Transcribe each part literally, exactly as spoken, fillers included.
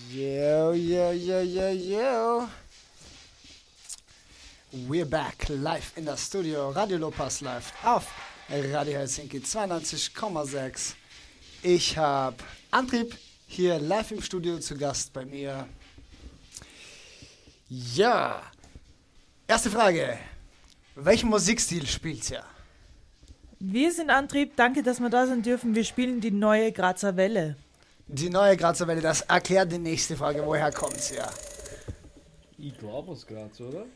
Yo, yo, yo, yo, yo. We're back live in das Studio. Radio Lopas live auf Radio Helsinki zweiundneunzig Komma sechs. Ich habe Antrieb hier live im Studio zu Gast bei mir. Ja, erste Frage. Welchen Musikstil spielt ihr? Wir sind Antrieb, danke, dass wir da sein dürfen. Wir spielen die neue Grazer Welle. Die neue Grazer Welle, das erklärt die nächste Frage. Woher kommt sie? Ja? Ich glaube aus Graz, oder?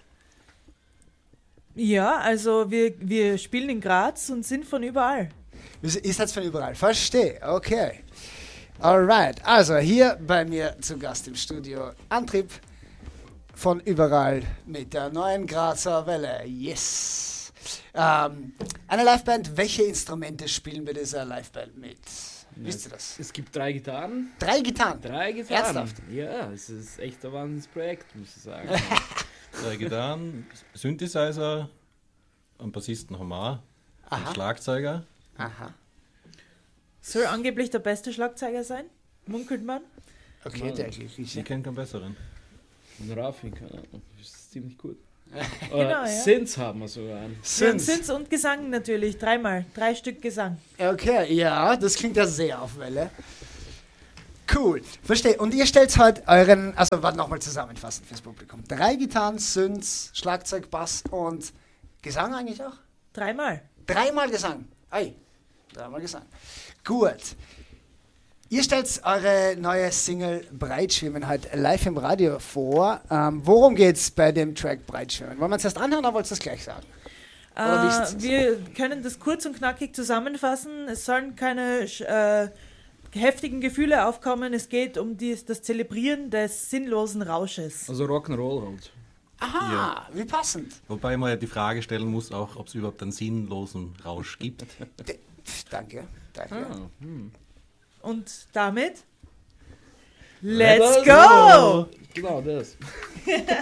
Ja, also wir, wir spielen in Graz und sind von überall. Ihr seid von überall, verstehe, okay. Alright, also hier bei mir zu Gast im Studio Antrieb von überall mit der neuen Grazer Welle. Yes! Ähm, eine Liveband, welche Instrumente spielen bei dieser Liveband mit? Wisst ihr das? Es gibt drei Gitarren. Drei Gitarren? Drei Gitarren. Ernsthaft? Ja, es ist echt ein Wahnsinnsprojekt, muss ich sagen. Drei Gitarren, Synthesizer, einen Bassisten haben wir auch, einen Aha. Schlagzeuger. Aha. Soll angeblich der beste Schlagzeuger sein? Munkelt man? Okay, Nein. der Glückliche. Sie kennen keinen besseren. Ein Raffin, keine Ahnung. Das ist ziemlich gut. Genau, Äh, ja. Synths haben wir sogar einen. Wir haben Synths. Synths und Gesang natürlich, dreimal, drei Stück Gesang. Okay, ja, das klingt ja sehr auf Welle. Cool, verstehe. Und ihr stellt heute euren, also warte nochmal zusammenfassen fürs Publikum. Drei Gitarren, Synths, Schlagzeug, Bass und Gesang eigentlich auch? Dreimal. Dreimal Gesang. Ei, dreimal Gesang. Gut. Ihr stellt eure neue Single Breitschwimmen halt live im Radio vor. Ähm, worum geht's bei dem Track Breitschwimmen? Wollen wir uns erst anhören oder wollt ihr das gleich sagen? Oder wie ist Äh, es? wir können das kurz und knackig zusammenfassen. Es sollen keine äh, heftigen Gefühle aufkommen. Es geht um dies, das Zelebrieren des sinnlosen Rausches. Also Rock'n'Roll halt. Aha, Ja. wie passend. Wobei man ja die Frage stellen muss, auch ob es überhaupt einen sinnlosen Rausch gibt. D- pf, danke, danke. Ah, hm. Und damit, let's go! Genau das.